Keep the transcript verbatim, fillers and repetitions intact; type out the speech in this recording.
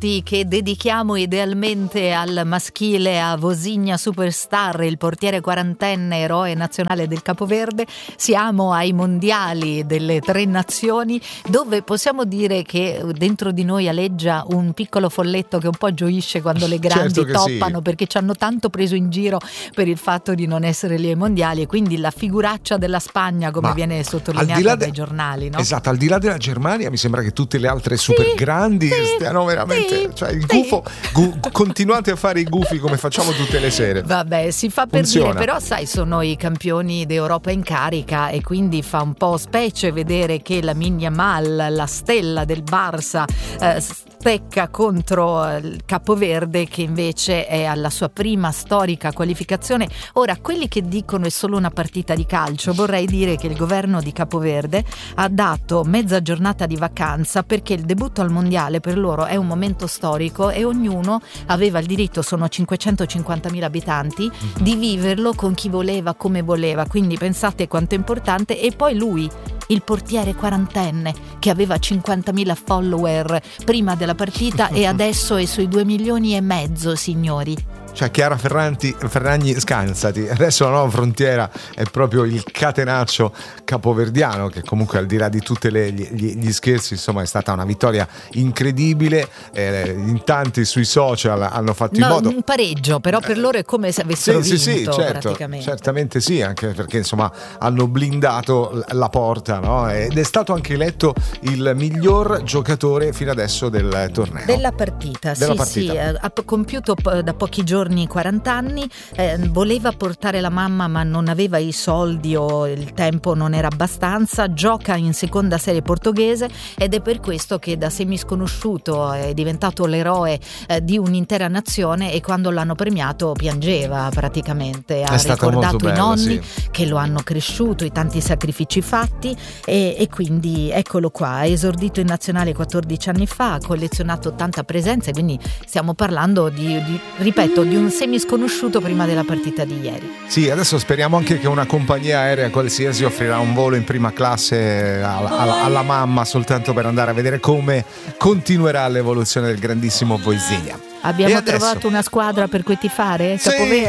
minuti che dedichiamo idealmente al maschile, a Vozinha Superstar, il portiere quarantenne, eroe nazionale del Capoverde. Siamo ai mondiali delle tre nazioni, dove possiamo dire che dentro di noi aleggia un piccolo folletto che un po' gioisce quando le grandi certo toppano, sì. perché ci hanno tanto preso in giro per il fatto di non essere lì ai mondiali, e quindi la figuraccia della Spagna, come Ma viene sottolineata dai de- giornali, no? Esatto, al di là della Germania mi sembra che tutte le altre super Sì, grandi sì, stiano veramente, sì, cioè il sì. gufo, gu- continuate a fare i gufi come facciamo tutte le sere. Vabbè, si fa per Funziona. dire, però sai, sono i campioni d'Europa in carica, e quindi fa un po' specie vedere che Lamine Yamal, la stella del Barça, eh, stecca contro il Capoverde, che invece è alla sua prima storica qualificazione. Ora, quelli che dicono è solo una partita di calcio, vorrei dire che il governo di Capoverde ha dato mezza giornata di vacanza, perché il debutto al mondiale per loro è un momento storico e ognuno aveva il diritto, sono cinquecentocinquantamila abitanti, di viverlo con chi voleva, come voleva. Quindi pensate quanto è importante. E poi lui, il portiere quarantenne, che aveva cinquantamila follower prima della partita e adesso è sui due milioni e mezzo, signori. Cioè Chiara Ferranti, Ferragni, scansati, adesso la nuova frontiera è proprio il catenaccio capoverdiano, che comunque al di là di tutti gli, gli, gli scherzi, insomma, è stata una vittoria incredibile. Eh, in tanti sui social hanno fatto no, in modo un pareggio, però per loro è come se avessero sì, vinto, sì, sì, certo, praticamente. certamente sì, anche perché insomma hanno blindato la porta, no? Ed è stato anche eletto il miglior giocatore fino adesso del torneo, della partita. Della sì partita. sì, eh, ha compiuto p- da pochi giorni quaranta anni, eh, voleva portare la mamma ma non aveva i soldi o il tempo non era abbastanza. Gioca in seconda serie portoghese ed è per questo che da semisconosciuto è diventato l'eroe eh, di un'intera nazione, e quando l'hanno premiato piangeva praticamente. Ha È stato ricordato molto i bello, nonni sì. che lo hanno cresciuto, i tanti sacrifici fatti, e, e quindi eccolo qua, ha esordito in nazionale quattordici anni fa, ha collezionato tanta presenza, e quindi stiamo parlando di, di ripeto, di un semisconosciuto prima della partita di ieri. Sì, adesso speriamo anche che una compagnia aerea qualsiasi offrirà un volo in prima classe alla, alla, alla mamma, soltanto per andare a vedere come continuerà l'evoluzione del grandissimo Vozinha. Abbiamo E adesso? trovato una squadra per cui tifare? Sì, Capoverde?